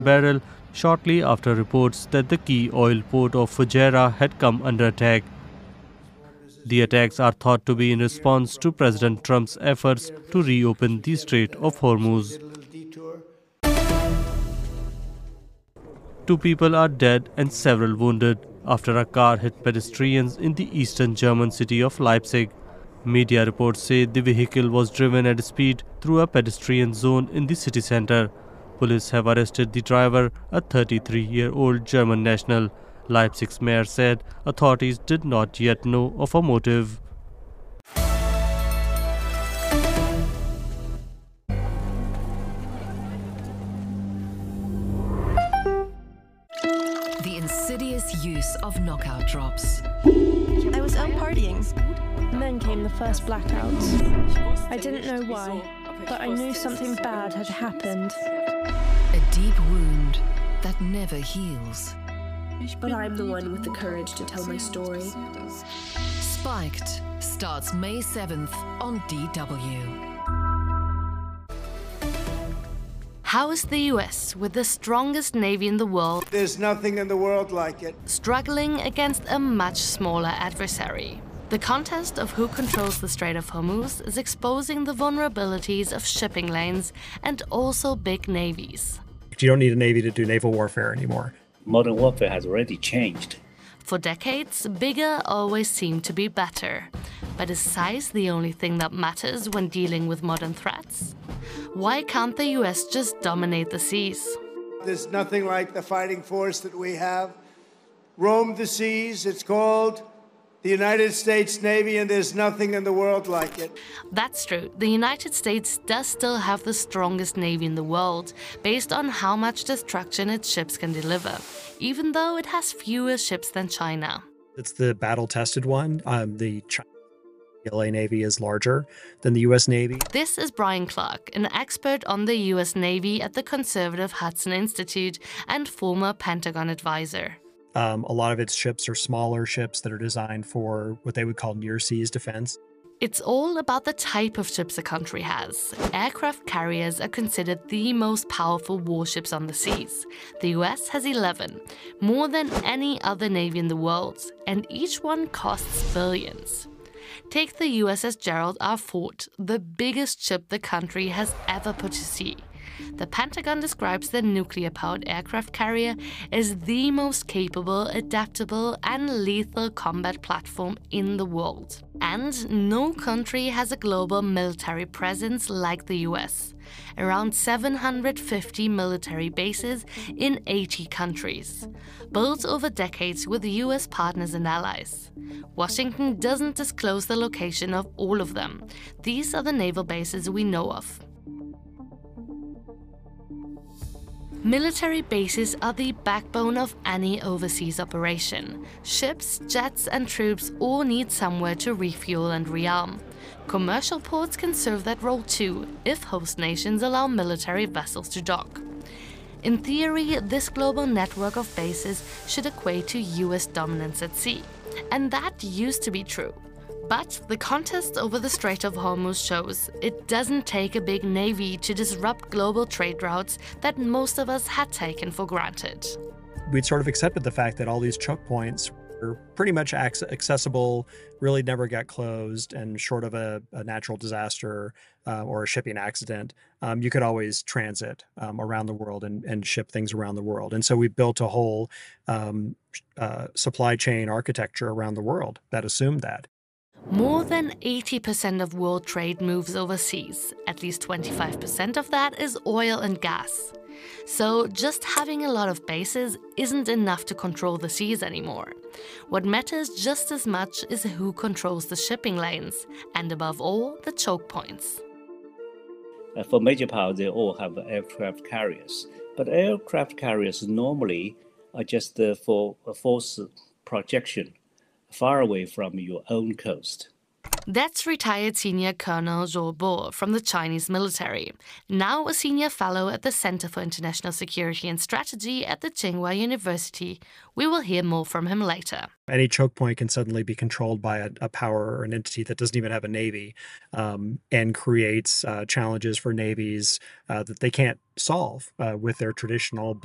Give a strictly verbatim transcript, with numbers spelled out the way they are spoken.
barrel shortly after reports that the key oil port of Fujairah had come under attack. The attacks are thought to be in response to President Trump's efforts to reopen the Strait of Hormuz. Two people are dead and several wounded after a car hit pedestrians in the eastern German city of Leipzig. Media reports say the vehicle was driven at speed through a pedestrian zone in the city center. Police have arrested the driver, a thirty-three-year-old German national. Leipzig's mayor said authorities did not yet know of a motive. The insidious use of knockout drops. I was out partying. And then came the first blackouts. I didn't know why, but I knew something bad had happened. A deep wound that never heals. But I'm the one with the courage to tell my story. Spiked starts May seventh on D W. How is the U S, with the strongest navy in the world, There's nothing in the world like it. struggling against a much smaller adversary? The contest of who controls the Strait of Hormuz is exposing the vulnerabilities of shipping lanes and also big navies. You don't need a navy to do naval warfare anymore. Modern warfare has already changed. For decades, bigger always seemed to be better. But is size the only thing that matters when dealing with modern threats? Why can't the U S just dominate the seas? There's nothing like the fighting force that we have. Roam the seas, it's called the United States Navy, and there's nothing in the world like it. That's true. The United States does still have the strongest navy in the world, based on how much destruction its ships can deliver, even though it has fewer ships than China. It's the battle-tested one. Um, the China L A Navy is larger than the U S Navy. This is Brian Clark, an expert on the U S Navy at the conservative Hudson Institute and former Pentagon advisor. Um, a lot of its ships are smaller ships that are designed for what they would call near seas defense. It's all about the type of ships a country has. Aircraft carriers are considered the most powerful warships on the seas. The U S has eleven, more than any other navy in the world, and each one costs billions. Take the U S S Gerald R. Ford, the biggest ship the country has ever put to sea. The Pentagon describes the nuclear-powered aircraft carrier as the most capable, adaptable, and lethal combat platform in the world. And no country has a global military presence like the U S. Around seven hundred fifty military bases in eighty countries, built over decades with U S partners and allies. Washington doesn't disclose the location of all of them. These are the naval bases we know of. Military bases are the backbone of any overseas operation. Ships, jets, and troops all need somewhere to refuel and rearm. Commercial ports can serve that role too, if host nations allow military vessels to dock. In theory, this global network of bases should equate to U S dominance at sea. And that used to be true. But the contest over the Strait of Hormuz shows it doesn't take a big navy to disrupt global trade routes that most of us had taken for granted. We'd sort of accepted the fact that all these choke points were pretty much accessible, really never got closed, and short of a, a natural disaster uh, or a shipping accident, um, you could always transit um, around the world and, and ship things around the world. And so we built a whole um, uh, supply chain architecture around the world that assumed that. More than eighty percent of world trade moves overseas. At least twenty-five percent of that is oil and gas. So just having a lot of bases isn't enough to control the seas anymore. What matters just as much is who controls the shipping lanes, and above all, the choke points. Uh, for major powers, they all have aircraft carriers. But aircraft carriers normally are just uh, for a force projection far away from your own coast. That's retired Senior Colonel Zhou Bo from the Chinese military, now a senior fellow at the Center for International Security and Strategy at the Tsinghua University. We will hear more from him later. Any choke point can suddenly be controlled by a, a power or an entity that doesn't even have a navy, um, and creates uh, challenges for navies uh, that they can't solve uh, with their traditional